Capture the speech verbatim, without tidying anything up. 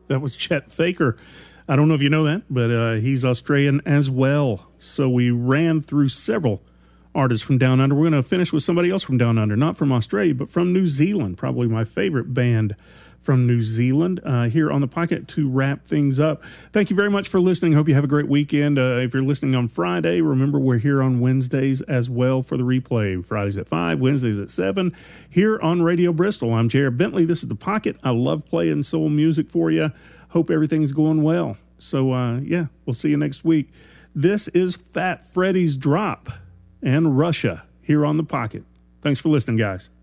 that was Chet Faker. I don't know if you know that, but uh, he's Australian as well. So we ran through several artists from Down Under. We're going to finish with somebody else from Down Under, not from Australia, but from New Zealand, probably my favorite band from New Zealand, uh, here on The Pocket to wrap things up. Thank you very much for listening. Hope you have a great weekend. Uh, if you're listening on Friday, remember we're here on Wednesdays as well for the replay. Fridays at five, Wednesdays at seven, here on Radio Bristol. I'm Jared Bentley. This is The Pocket. I love playing soul music for you. Hope everything's going well. So, uh, yeah, we'll see you next week. This is Fat Freddy's Drop and Russia here on The Pocket. Thanks for listening, guys.